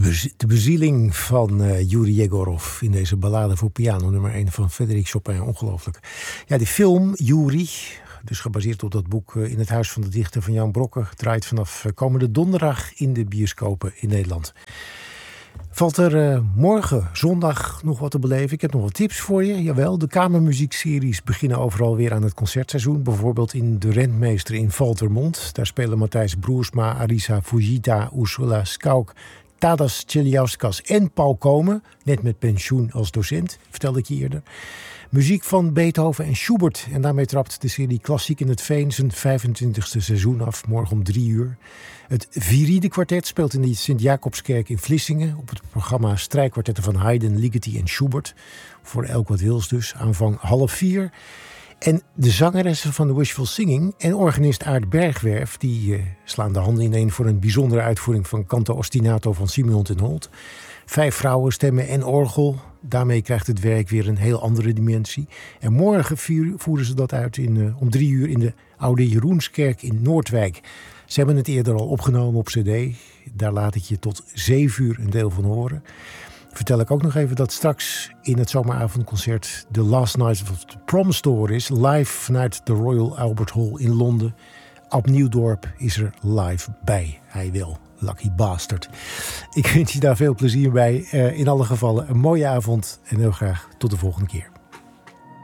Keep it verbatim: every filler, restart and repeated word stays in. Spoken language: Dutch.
bez- de bezieling van uh, Yuri Yegorov in deze ballade voor piano, nummer één van Frédéric Chopin. Ongelooflijk. Ja, die film, Yuri, dus gebaseerd op dat boek uh, In het huis van de dichter van Jan Brokke, draait vanaf uh, komende donderdag in de bioscopen in Nederland. Valt er uh, morgen, zondag, nog wat te beleven? Ik heb nog wat tips voor je. Jawel, de kamermuziekseries beginnen overal weer aan het concertseizoen. Bijvoorbeeld in De Rentmeester in Valtermond. Daar spelen Matthijs Broersma, Arisa Fujita, Ursula Skauk, Tadas Cheliauskas en Paul Komen. Net met pensioen als docent, vertelde ik je eerder. Muziek van Beethoven en Schubert. En daarmee trapt de serie Klassiek in het Veen zijn vijfentwintigste seizoen af. Morgen om drie uur. Het Viride Kwartet speelt in de Sint-Jacobskerk in Vlissingen. Op het programma Strijkkwartetten van Haydn, Ligeti en Schubert. Voor elk wat wils dus. Aanvang half vier. En de zangeressen van de Wishful Singing en organist Aart Bergwerf... die uh, slaan de handen ineen voor een bijzondere uitvoering van Canto Ostinato van Simenon ten Holt. Vijf vrouwen, stemmen en orgel. Daarmee krijgt het werk weer een heel andere dimensie. En morgen voeren ze dat uit in, uh, om drie uur in de Oude Jeroenskerk in Noordwijk. Ze hebben het eerder al opgenomen op cd. Daar laat ik je tot zeven uur een deel van horen. Vertel ik ook nog even dat straks in het zomeravondconcert The Last Night of the Prom Store is. Live vanuit de Royal Albert Hall in Londen. Ab Nieuwdorp is er live bij. Hij wil. Lucky bastard. Ik wens je daar veel plezier bij. Uh, in alle gevallen een mooie avond en heel graag tot de volgende keer.